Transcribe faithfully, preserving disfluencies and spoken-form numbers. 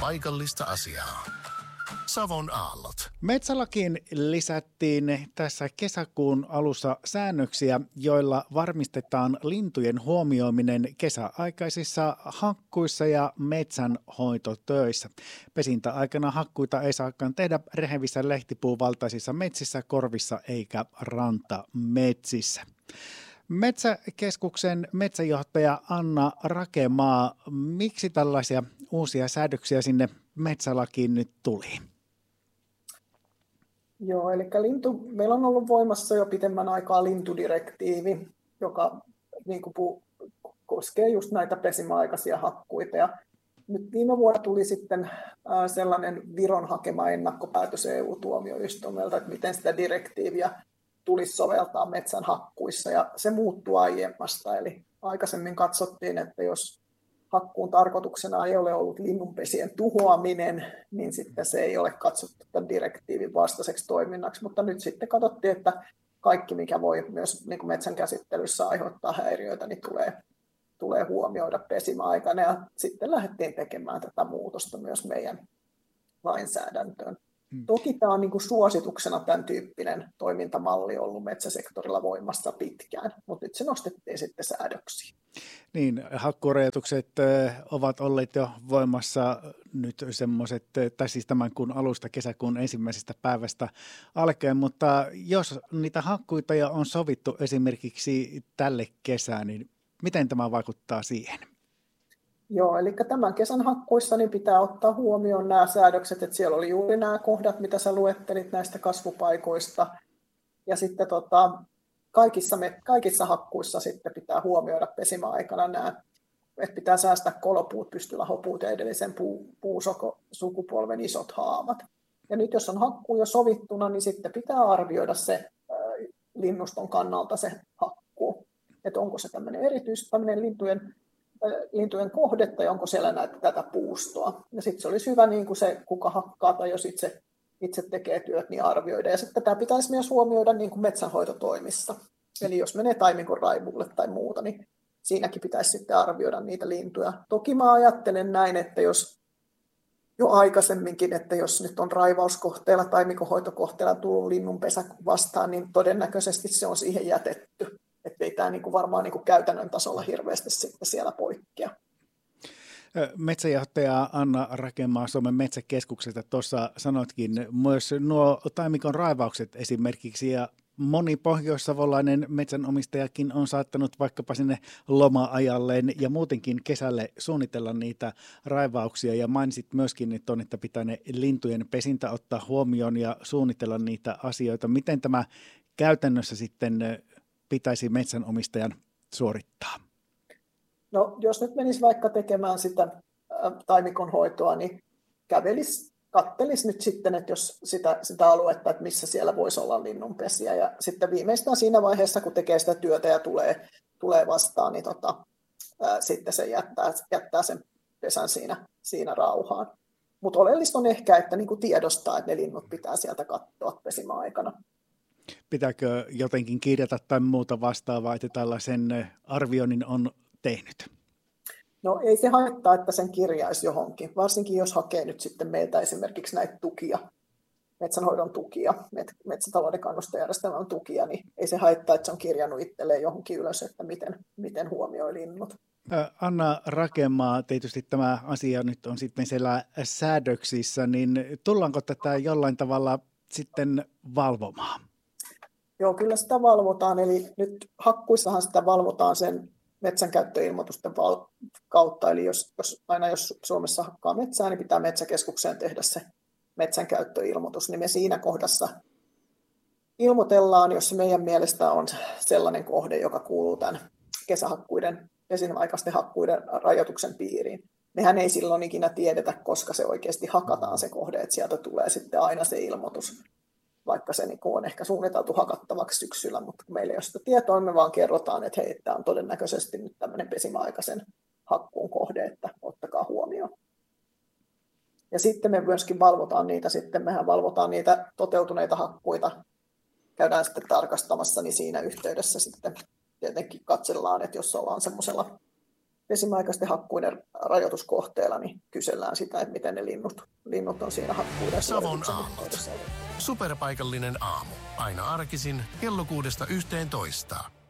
paikallista asiaa. Savon aallot. Metsälakiin lisättiin tässä kesäkuun alussa säännöksiä, joilla varmistetaan lintujen huomioiminen kesäaikaisissa hakkuissa ja metsänhoitotöissä. Pesintäaikana hakkuita ei saakaan tehdä rehevissä lehtipuuvaltaisissa metsissä, korvissa eikä rantametsissä. Metsäkeskuksen metsäjohtaja Anna Rakemaa, miksi tällaisia uusia säädöksiä sinne metsälakiin nyt tuli? Joo, eli lintu, meillä on ollut voimassa jo pitemmän aikaa lintudirektiivi, joka niin kuin puu, koskee just näitä pesimäaikaisia hakkuita. Ja nyt viime vuonna tuli sitten sellainen Viron hakema ennakkopäätös E U-tuomioistuimelta, että miten sitä direktiiviä tulisi soveltaa metsän hakkuissa, ja se muuttuu aiemmasta. Eli aikaisemmin katsottiin, että jos hakkuun tarkoituksena ei ole ollut linnunpesien tuhoaminen, niin sitten se ei ole katsottu tämän direktiivin vastaiseksi toiminnaksi, mutta nyt sitten katsottiin, että kaikki, mikä voi myös niin kuin metsän käsittelyssä aiheuttaa häiriöitä, niin tulee, tulee huomioida pesimäaikana, ja sitten lähdettiin tekemään tätä muutosta myös meidän lainsäädäntöön. Hmm. Toki tämä on niin kuin suosituksena tämän tyyppinen toimintamalli ollut metsäsektorilla voimassa pitkään, mutta nyt se nostettiin sitten säädöksiin. Niin, hakkuurajoitukset ovat olleet jo voimassa nyt semmoiset, tai siis tämän kuun alusta kesäkuun ensimmäisestä päivästä alkaen, mutta jos niitä hakkuita jo on sovittu esimerkiksi tälle kesään, niin miten tämä vaikuttaa siihen? Joo, eli tämän kesän hakkuissa niin pitää ottaa huomioon nämä säädökset, että siellä oli juuri nämä kohdat, mitä sä luettelit näistä kasvupaikoista, ja sitten tota, kaikissa, kaikissa hakkuissa sitten pitää huomioida pesimäaikana nämä, että pitää säästää kolopuut, pystylahopuut ja edellisen puu, puusukupolven isot haavat. Ja nyt jos on hakkuu jo sovittuna, niin sitten pitää arvioida se äh, linnuston kannalta se hakkuu, että onko se tämmöinen erityis, tämmöinen lintujen lintujen kohde, tai onko siellä näitä, tätä puustoa. Ja sitten se olisi hyvä, niin kuin se, kuka hakkaa tai jos itse, itse tekee työt, niin arvioida. Ja sitten tätä pitäisi myös huomioida niin kuin metsänhoitotoimissa. Eli jos menee taimikon raivuulle tai muuta, niin siinäkin pitäisi sitten arvioida niitä lintuja. Toki mä ajattelen näin, että jos jo aikaisemminkin, että jos nyt on raivauskohteella, taimikonhoitokohteella tullut linnunpesä vastaan, niin todennäköisesti se on siihen jätetty. Että ei tämä niinku varmaan niinku käytännön tasolla hirveästi sitten siellä poikkea. Metsäjohtaja Anna Rakemaa Suomen metsäkeskukselta tuossa sanotkin myös nuo taimikon raivaukset esimerkiksi, ja moni pohjoissavolainen metsänomistajakin on saattanut vaikkapa sinne loma-ajalleen ja muutenkin kesälle suunnitella niitä raivauksia, ja mainitsit myöskin, että on, että pitää ne lintujen pesintä ottaa huomioon ja suunnitella niitä asioita. Miten tämä käytännössä sitten pitäisi metsänomistajan suorittaa? No, jos nyt menisi vaikka tekemään sitä taimikon hoitoa, niin kävelisi, kattelisi nyt sitten, että jos sitä, sitä aluetta, että missä siellä voisi olla linnunpesiä. Ja sitten viimeistään siinä vaiheessa, kun tekee sitä työtä ja tulee, tulee vastaan, niin tota, ää, sitten se jättää, jättää sen pesän siinä, siinä rauhaan. Mutta oleellista on ehkä, että niin kuin tiedostaa, että ne linnut pitää sieltä katsoa pesimäaikana. Pitääkö jotenkin kirjata tai muuta vastaavaa, että tällaisen arvioinnin on tehnyt? No ei se haittaa, että sen kirjaisi johonkin, varsinkin jos hakee nyt sitten meiltä esimerkiksi näitä tukia, metsänhoidon tukia, metsätalouden kannustajärjestelmän tukia, niin ei se haittaa, että se on kirjannut itselleen johonkin ylös, että miten, miten huomioi linnut. Anna Rakemaa, tietysti tämä asia nyt on sitten siellä säädöksissä, niin tullaanko tätä jollain tavalla sitten valvomaan? Joo, kyllä sitä valvotaan, eli nyt hakkuissahan sitä valvotaan sen metsänkäyttöilmoitusten val- kautta, eli jos, jos, aina jos Suomessa hakkaa metsää, niin pitää metsäkeskukseen tehdä se metsänkäyttöilmoitus, niin me siinä kohdassa ilmoitellaan, jos se meidän mielestä on sellainen kohde, joka kuuluu tämän kesähakkuiden, pesimäaikaisten hakkuiden rajoituksen piiriin. Mehän ei silloin ikinä tiedetä, koska se oikeasti hakataan se kohde, että sieltä tulee sitten aina se ilmoitus, vaikka se on ehkä suunniteltu hakattavaksi syksyllä, mutta kun meillä ei ole sitä tietoa, me vaan kerrotaan, että hei, tämä on todennäköisesti nyt tämmöinen pesimäaikaisen hakkuun kohde, että ottakaa huomioon. Ja sitten me myöskin valvotaan niitä, sitten mehän valvotaan niitä toteutuneita hakkuita, käydään sitten tarkastamassa, niin siinä yhteydessä sitten tietenkin katsellaan, että jos ollaan semmoisella vesimäaikaisten hakkuiden rajoituskohteella, niin kysellään sitä, että miten ne linnut, linnut on siinä hakkuuden Savon suorituksen. aamut. Superpaikallinen aamu. Aina arkisin kello kuudesta yhteentoista.